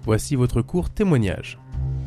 Voici votre court témoignage.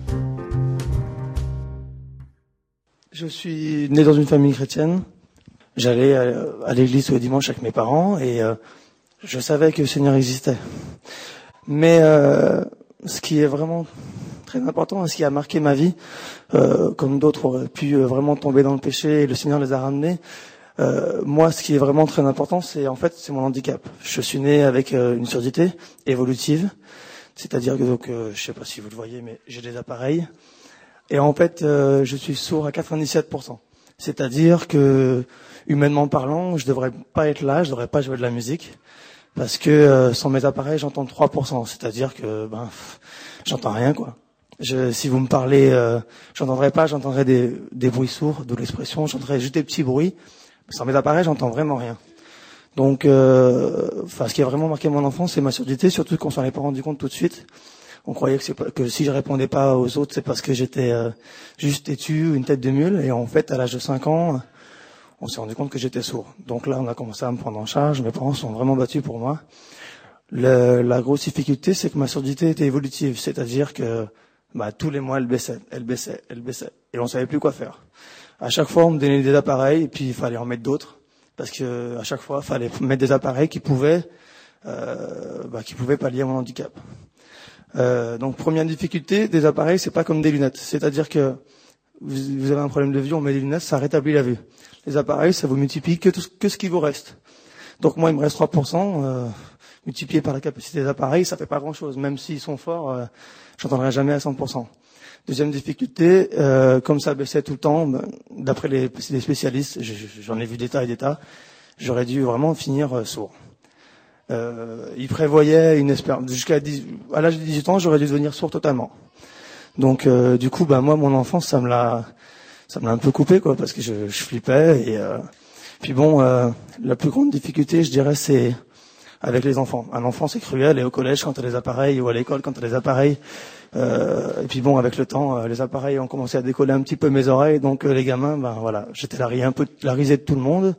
Je suis né dans une famille chrétienne. J'allais à l'église tous les dimanches avec mes parents et je savais que le Seigneur existait. Mais ce qui est vraiment très important, ce qui a marqué ma vie, comme d'autres auraient pu vraiment tomber dans le péché et le Seigneur les a ramenés, moi, ce qui est vraiment très important, c'est mon handicap. Je suis né avec une surdité évolutive, c'est-à-dire que je sais pas si vous le voyez, mais j'ai des appareils. Et en fait, je suis sourd à 97%. C'est-à-dire que, humainement parlant, je devrais pas être là, je devrais pas jouer de la musique, parce que sans mes appareils, j'entends 3%. C'est-à-dire que, j'entends rien, quoi. Si vous me parlez, j'entendrai des bruits sourds, d'où l'expression, j'entendrai juste des petits bruits. Sans mes appareils, j'entends vraiment rien. Donc, ce qui a vraiment marqué mon enfance, c'est ma surdité, surtout qu'on s'en est pas rendu compte tout de suite. On croyait que si je répondais pas aux autres, c'est parce que j'étais juste têtu, une tête de mule. Et en fait, à l'âge de 5 ans, on s'est rendu compte que j'étais sourd. Donc là, on a commencé à me prendre en charge. Mes parents sont vraiment battus pour moi. La grosse difficulté, c'est que ma surdité était évolutive. C'est-à-dire que tous les mois, elle baissait. Et on savait plus quoi faire. À chaque fois, on me donnait des appareils et puis il fallait en mettre d'autres. Parce que à chaque fois, il fallait mettre des appareils qui pouvaient pallier à mon handicap. Donc première difficulté, des appareils, c'est pas comme des lunettes. C'est-à-dire que vous avez un problème de vue, on met des lunettes, ça rétablit la vue. Les appareils, ça vous multiplie que ce qui vous reste. Donc moi, il me reste 3%, multiplié par la capacité des appareils, ça fait pas grand-chose. Même s'ils sont forts, j'entendrai jamais à 100%. Deuxième difficulté, comme ça baissait tout le temps, d'après les spécialistes, j'en ai vu des tas et des tas, j'aurais dû vraiment finir sourd. Il prévoyait une espérance à l'âge de 18 ans, j'aurais dû devenir sourd totalement. Donc du coup, moi, mon enfance, ça me l'a un peu coupé, quoi, parce que je flippais. Et puis la plus grande difficulté, je dirais, c'est avec les enfants. Un enfant, c'est cruel, et au collège, quand t'as des appareils, ou à l'école, quand t'as des appareils. Et puis avec le temps, les appareils ont commencé à décoller un petit peu mes oreilles, donc les gamins, j'étais un peu la risée de tout le monde.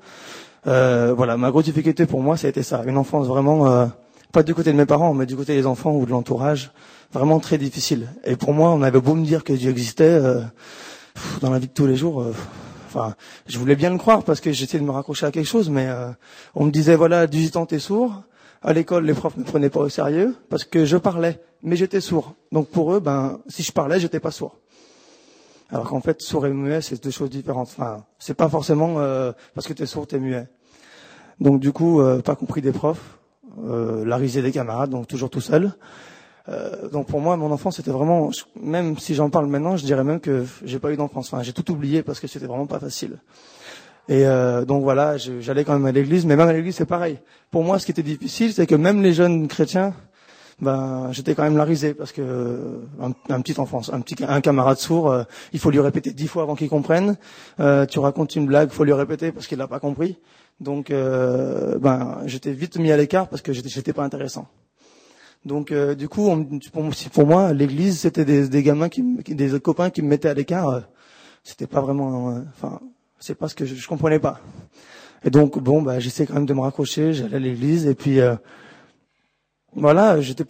Ma grosse difficulté pour moi, ça a été ça, une enfance vraiment pas du côté de mes parents, mais du côté des enfants ou de l'entourage, vraiment très difficile. Et pour moi, on avait beau me dire que Dieu existait dans la vie de tous les jours, je voulais bien le croire parce que j'essayais de me raccrocher à quelque chose, mais on me disait à 18 ans t'es sourd. À l'école, les profs ne me prenaient pas au sérieux parce que je parlais, mais j'étais sourd. Donc pour eux, si je parlais, j'étais pas sourd. Alors qu'en fait, sourd et muet, c'est deux choses différentes. C'est pas forcément parce que t'es sourd, t'es muet. Donc du coup, pas compris des profs, la risée des camarades, donc toujours tout seul. Donc pour moi, mon enfance, c'était vraiment, même si j'en parle maintenant, je dirais même que j'ai pas eu d'enfance. J'ai tout oublié parce que c'était vraiment pas facile. Et donc j'allais quand même à l'église, mais même à l'église, c'est pareil. Pour moi, ce qui était difficile, c'est que même les jeunes chrétiens, j'étais quand même la risée parce que un petit enfant, un camarade sourd, il faut lui répéter 10 fois avant qu'il comprenne. Tu racontes une blague, faut lui répéter parce qu'il l'a pas compris. Donc j'étais vite mis à l'écart parce que j'étais pas intéressant. Donc du coup, pour moi, l'église, c'était des gamins des copains qui me mettaient à l'écart. C'était pas vraiment, c'est pas ce que je comprenais pas. Et donc j'essayais quand même de me raccrocher. J'allais à l'église et puis j'ai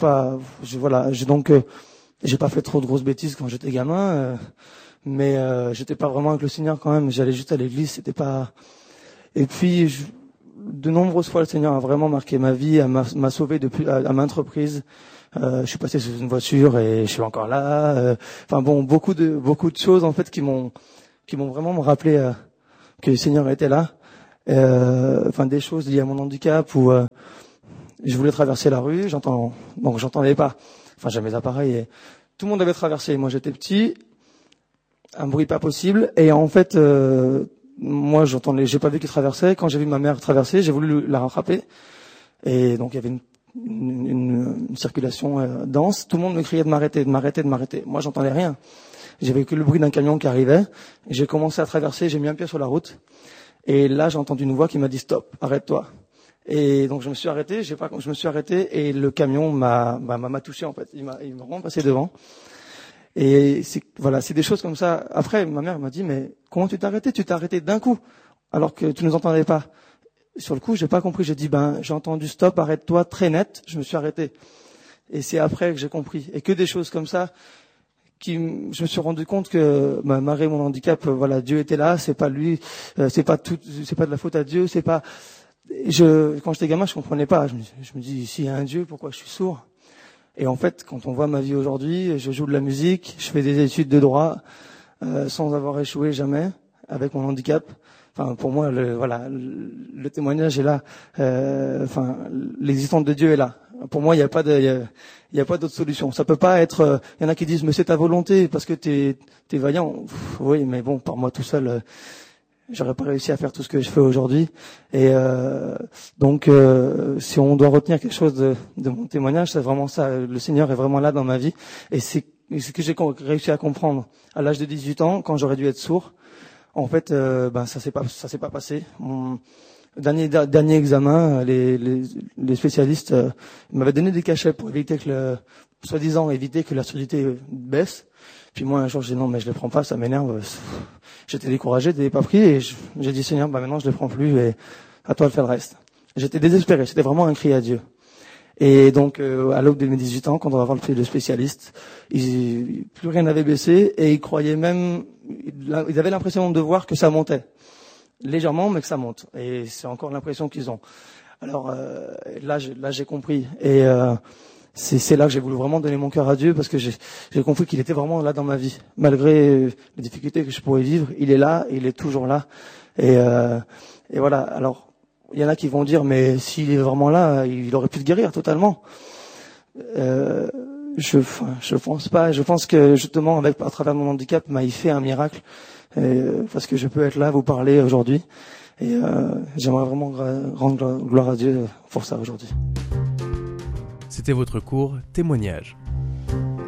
pas fait trop de grosses bêtises quand j'étais gamin, mais j'étais pas vraiment avec le Seigneur quand même. J'allais juste à l'église, c'était pas. Et puis de nombreuses fois, le Seigneur a vraiment marqué ma vie, m'a sauvé depuis à maintes reprises. Je suis passé sous une voiture et je suis encore là. Beaucoup de choses en fait qui m'ont vraiment me rappelé que le Seigneur était là. Des choses liées à mon handicap où je voulais traverser la rue, j'entendais pas. J'avais mes appareils et tout le monde avait traversé. Moi, j'étais petit, un bruit pas possible. Et en fait, moi, j'ai pas vu qu'il traversait. Quand j'ai vu ma mère traverser, j'ai voulu la rattraper. Et donc, il y avait une circulation dense. Tout le monde me criait de m'arrêter. Moi, j'entendais rien. J'avais que le bruit d'un camion qui arrivait. J'ai commencé à traverser, j'ai mis un pied sur la route. Et là, j'ai entendu une voix qui m'a dit stop, arrête-toi. Et donc je me suis arrêté, et le camion m'a touché en fait. Il m'a vraiment passé devant. Et c'est des choses comme ça. Après, ma mère m'a dit mais comment tu t'es arrêté? Tu t'es arrêté d'un coup alors que tu nous entendais pas. Sur le coup, j'ai pas compris. J'ai dit j'ai entendu stop, arrête-toi très net. Je me suis arrêté. Et c'est après que j'ai compris. Et que des choses comme ça, je me suis rendu compte que malgré mon handicap, voilà, Dieu était là. C'est pas lui, c'est pas de la faute à Dieu. C'est pas. Quand j'étais gamin, je comprenais pas. Je me dis, s'il y a un Dieu, pourquoi je suis sourd? Et en fait, quand on voit ma vie aujourd'hui, je joue de la musique, je fais des études de droit, sans avoir échoué jamais, avec mon handicap. Enfin, pour moi, le témoignage est là. L'existence de Dieu est là. Pour moi, il n'y a pas d'autre solution. Ça peut pas être. Il y en a qui disent, mais c'est ta volonté parce que t'es vaillant. Oui, mais bon, par moi tout seul, j'aurais pas réussi à faire tout ce que je fais aujourd'hui. Et donc, si on doit retenir quelque chose de mon témoignage, c'est vraiment ça. Le Seigneur est vraiment là dans ma vie, et c'est ce que j'ai réussi à comprendre à l'âge de 18 ans, quand j'aurais dû être sourd. En fait, ça s'est pas passé. Mon dernier examen, les spécialistes m'avaient donné des cachets pour éviter soi-disant éviter que la surdité baisse. Puis moi, un jour, j'ai dit non, mais je les prends pas, ça m'énerve. J'étais découragé, je les ai pas pris, et j'ai dit Seigneur, maintenant je les prends plus, et à toi de faire le reste. J'étais désespéré, c'était vraiment un cri à Dieu. Et donc, à l'aube de mes 18 ans, quand on va voir le spécialiste, plus rien n'avait baissé, et ils croyaient même, ils avaient l'impression de voir que ça montait. Légèrement, mais que ça monte. Et c'est encore l'impression qu'ils ont. Alors, là, j'ai compris. Et c'est là que j'ai voulu vraiment donner mon cœur à Dieu, parce que j'ai compris qu'il était vraiment là dans ma vie. Malgré les difficultés que je pourrais vivre, il est là, il est toujours là. Et voilà. Alors, il y en a qui vont dire, mais s'il est vraiment là, il aurait pu te guérir totalement. Je pense pas. Je pense que justement, à travers mon handicap, il fait un miracle, parce que je peux être là, vous parler aujourd'hui. Et j'aimerais vraiment rendre gloire à Dieu pour ça aujourd'hui. C'était votre cours Témoignage.